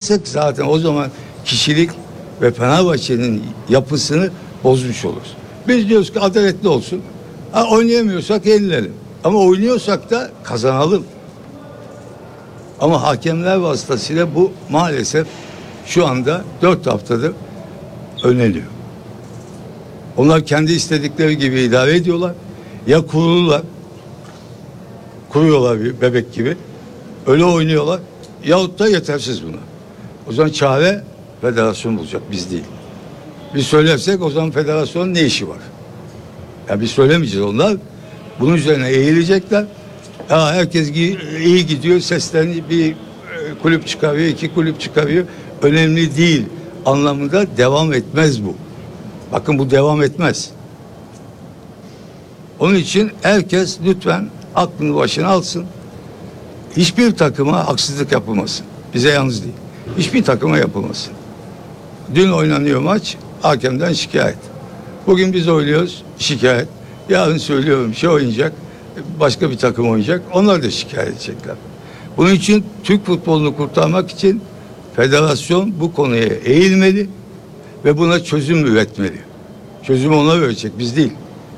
yaparsak zaten o zaman kişilik ve Fenerbahçe'nin yapısını bozmuş oluruz. Biz diyoruz ki adaletli olsun. Oynayamıyorsak yenilelim. Ama oynuyorsak da kazanalım. Ama hakemler vasıtasıyla bu maalesef şu anda 4 haftadır öneriyor. Onlar kendi istedikleri gibi idare ediyorlar. Ya kuruyorlar bir bebek gibi. Öyle oynuyorlar. Yahut da yetersiz buna. O zaman çare federasyon bulacak, biz değil. Biz söylersek o zaman federasyonun ne işi var? Ya biz söylemeyeceğiz, onlar bunun üzerine eğilecekler. Ya herkes iyi gidiyor, seslerini bir kulüp çıkarıyor, 2 kulüp çıkarıyor. Önemli değil anlamında devam etmez bu. Bakın bu devam etmez. Onun için herkes lütfen aklını başına alsın. Hiçbir takıma haksızlık yapılmasın. Bize yalnız değil. Hiçbir takıma yapılmasın. Dün oynanıyor maç, hakemden şikayet. Bugün biz oynuyoruz, şikayet. Yarın söylüyorum oynayacak, başka bir takım oynayacak. Onlar da şikayet edecekler. Bunun için Türk futbolunu kurtarmak için federasyon bu konuya eğilmeli ve buna çözüm üretmeli. Çözümü ona verecek, biz değil.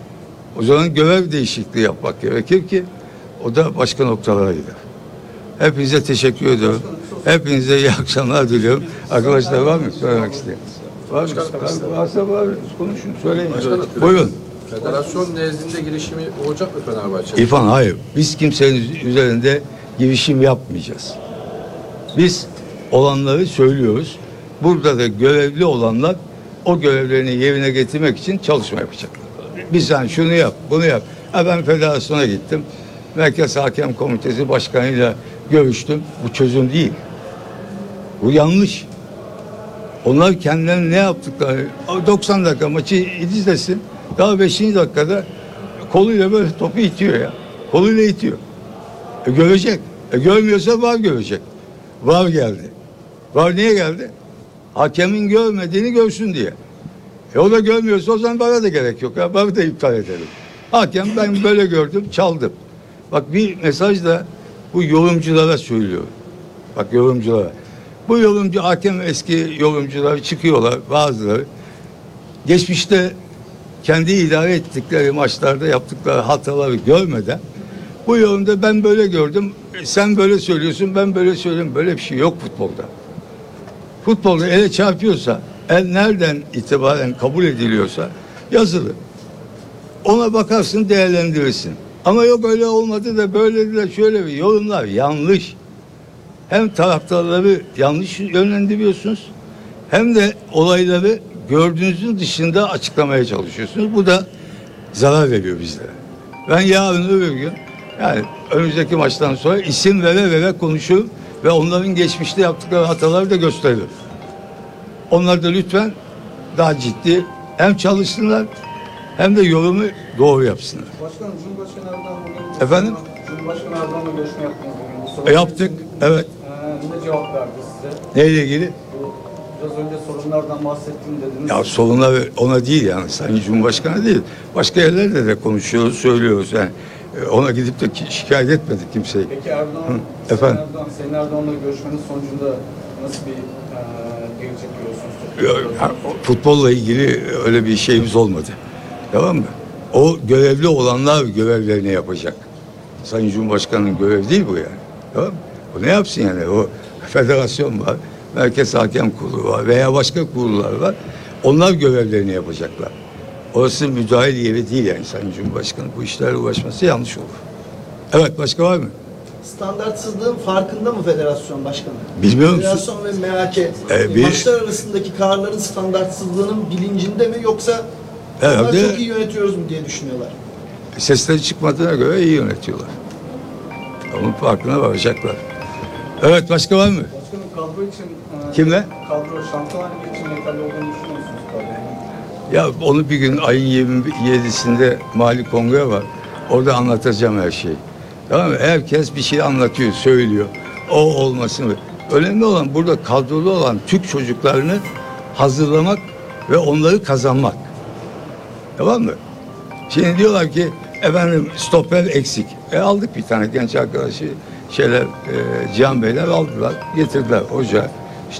O zaman görev değişikliği yapmak gerekir ki o da başka noktalara gider. Hepinize teşekkür ediyorum. Hepinize iyi akşamlar diliyorum. Arkadaşlar var mı söylemek isteyen? Var mı? Varsa var. Konuşun, söyleyin. Buyurun. Federasyon nezdinde girişimi olacak mı Fenerbahçe? İrfan, hayır. Biz kimsenin üzerinde girişim yapmayacağız. Biz olanları söylüyoruz. Burada da görevli olanlar o görevlerini yerine getirmek için çalışma yapacaklar. Biz yani şunu yap, bunu yap. Ben federasyona gittim. Merkez Hakem Komitesi Başkanı'yla görüştüm. Bu çözüm değil. Bu yanlış. Onlar kendilerine ne yaptıkları 90 dakika maçı izlesin. Daha 5. dakikada koluyla böyle topu itiyor ya. Koluyla itiyor. Görecek. Görmüyorsa VAR görecek. VAR geldi. VAR niye geldi? Hakemin görmediğini görsün diye. O da görmüyorsa o zaman VAR'a da gerek yok. VAR'ı da iptal edelim. Hakem ben böyle gördüm, çaldım. Bak bir mesaj da bu yorumculara söylüyor. Bak yorumculara. Bu yorumcu, hakem eski yorumcular çıkıyorlar bazıları. Geçmişte kendi idare ettikleri maçlarda yaptıkları hataları görmeden bu yorumda ben böyle gördüm, sen böyle söylüyorsun, ben böyle söylüyorum. Böyle bir şey yok futbolda. Futbolda ele çarpıyorsa, el nereden itibaren kabul ediliyorsa yazılı. Ona bakarsın, değerlendirirsin. Ama yok öyle olmadı da böyle de şöyle bir yorumlar yanlış. Hem taraftarları yanlış yönlendiriyorsunuz hem de olayları gördüğünüzün dışında açıklamaya çalışıyorsunuz. Bu da zarar veriyor bizlere. Ben yarın öbür gün yani önümüzdeki maçtan sonra isim vere konuşurum ve onların geçmişte yaptıkları hataları da gösteririm. Onlar da lütfen daha ciddi hem çalışsınlar hem de yorumu doğru yapsınlar. Başkanım, Cumhurbaşkanı Erdoğan bugün... Efendim? Cumhurbaşkanı Erdoğan'la görüşme yaptınız bugün. Yaptık, evet. Ne cevap verdi size? Neyle ilgili? Biraz önce sorunlardan bahsettim dediniz. Ya sorunlar ona değil yani, Sayın Cumhurbaşkanı değil. Başka yerlerde de konuşuyoruz, söylüyoruz yani. Ona gidip de şikayet etmedik kimseyi. Peki Erdoğan, efendim? Sayın Erdoğan'la görüşmenin sonucunda nasıl bir gelecek görüyorsunuz? Futbolla ilgili öyle bir şeyimiz olmadı. Tamam mı? O görevli olanlar görevlerini yapacak. Sayın Cumhurbaşkanı'nın görevi değil bu yani. Tamam mı? O ne yapsın yani? O federasyon var, Merkez Hakem Kurulu var veya başka kurullar var. Onlar görevlerini yapacaklar. Orası müdahil yeri değil yani Sayın Cumhurbaşkanı. Bu işlerle uğraşması yanlış olur. Evet, başka var mı? Standartsızlığın farkında mı federasyon başkanı? Bilmiyor musun? Federasyon ve MHK maçlar arasındaki kararların standartsızlığının bilincinde mi yoksa onlar çok iyi yönetiyoruz mu diye düşünüyorlar? Sesleri çıkmadığına göre iyi yönetiyorlar. Onun farkına varacaklar. Evet, başka var mı? Başkanım, kadro için... Kimle? Kadro, Şampiyonlar Ligi için yeterli olduğunu düşünüyor musunuz kadroyu? Ya onu bir gün ayın 27'sinde Mali Kongre var. Orada anlatacağım her şeyi. Tamam mı? Herkes bir şey anlatıyor, söylüyor. O olmasın. Önemli olan burada kadrolu olan Türk çocuklarını hazırlamak ve onları kazanmak. Tamam mı? Şimdi diyorlar ki efendim stoper eksik. Aldık bir tane genç arkadaşı Cihan Beyler aldılar, getirdiler hoca.